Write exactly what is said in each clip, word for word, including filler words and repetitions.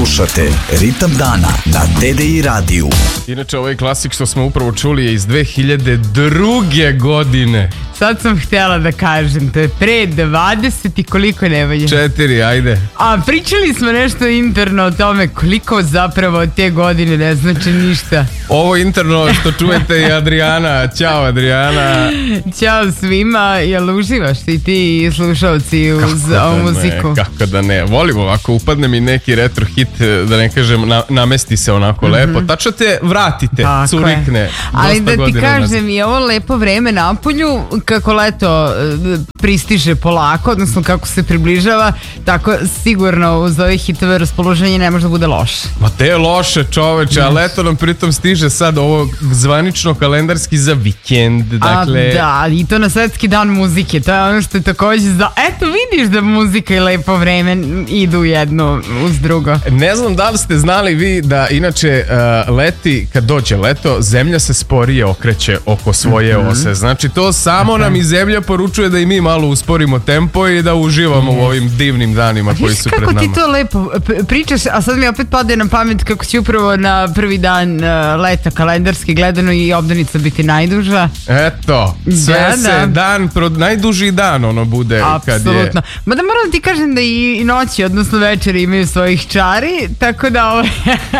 Slušate Ritam dana na T D I radiju. Inače, ovaj klasik što smo upravo čuli je iz dve hiljade druge godine. Sad sam htjela da kažem, to je pre dvadeset i koliko nevolje. Četiri, ajde. A pričali smo nešto interno o tome koliko zapravo od te godine ne znači ništa. Ovo interno što čujete je Adriana. Ćao Adriana. Ćao svima, jel uživaš ti ti slušalci uz Kako ovu da muziku? Ne, kako da ne, volim ovako, upadne mi neki retro hit, da ne kažem, na, namesti se onako mm-hmm. lepo. Tačno te vratite, tako curikne. Je. Ali da ti kažem, nazad. I ovo lepo vreme napolju, kako leto pristiže polako, odnosno kako se približava, tako sigurno uz ove hitove raspoloženje ne može da bude loše. Ma te je loše, čoveče, a leto nam pritom stiže sad ovo zvanično kalendarski za vikend. Dakle... A da, i to na svetski dan muzike, to je ono što je također za... Eto vidiš da muzika i lepo vreme idu jedno uz drugo. Ne znam da li ste znali vi da inače uh, leti, kad dođe leto, zemlja se sporije okreće oko svoje mm-hmm. ose. Znači to samo okay. nam i zemlja poručuje da i mi malo usporimo tempo i da uživamo yes. u ovim divnim danima koji su pred nama. Kako ti to lepo pričaš, a sad mi opet pade na pamet kako će upravo na prvi dan uh, leta kalendarski gledano i obdanica biti najduža. Eto, sve da, se da. dan, pro, najduži dan ono bude. Apsolutno. Kad je... Mada moram da ti kažem da i noći, odnosno večeri imaju svojih čari, tako da ovo,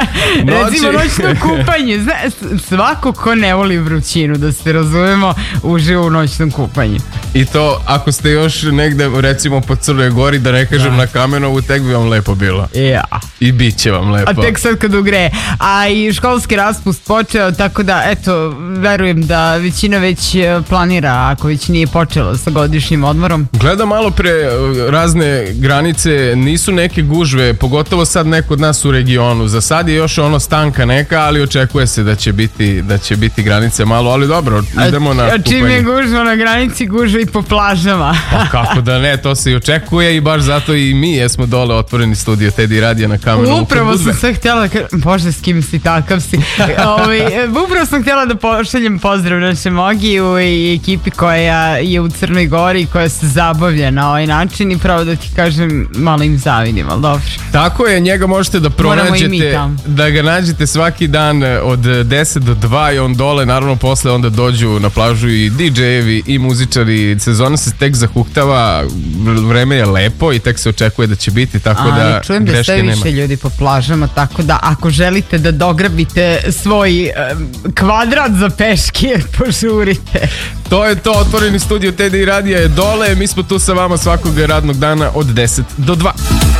recimo noćno kupanje, zna, svako ko ne voli vrućinu, da se razumemo, uživa u noćnom kupanju. I to ako ste još negde recimo po Crnoj Gori, da ne kažem da. Na Kamenovu, tek bi vam lepo bilo. Ja. I bit će vam lepo. A tek sad kad ugre. A i školski raspust počeo, tako da eto, verujem da većina već planira, ako već nije počela sa godišnjim odmorom. Gledam malo pre razne granice, nisu neke gužve, pogotovo sad neko od nas u regionu. Za sad je još ono stanka neka, ali očekuje se da će biti, da će biti granice malo, ali dobro, idemo na kupanje. A čim je gužva na granici, gužva i po plažama. Pa kako da ne, to se i očekuje i baš zato i mi jesmo dole otvoreni studio T D I radija na Kamenu. Upravo sam sve htjela, bože s kim si, takav si. Ovi, upravo sam htjela da pošaljem pozdrav našem Ogiju i ekipi koja je u Crnoj Gori, koja se zabavlja na ovaj način i pravo da ti kažem, malo im zavidim, ali dobro. Tako je, njega možete da pronađete, da ga nađete svaki dan od deset do dva i on dole, naravno posle onda dođu na plažu i di džejevi i muzičari. Sezona se tek zahuktava, vreme je lepo i tek se očekuje da će biti, tako ali, da čujem da sve više nema. Ljudi po plažama, tako da ako želite da dograbite svoj um, kvadrat za peške, požurite. To je to, otvoreni studio T D I radija je dole, mi smo tu sa vama svakog radnog dana od deset do dva.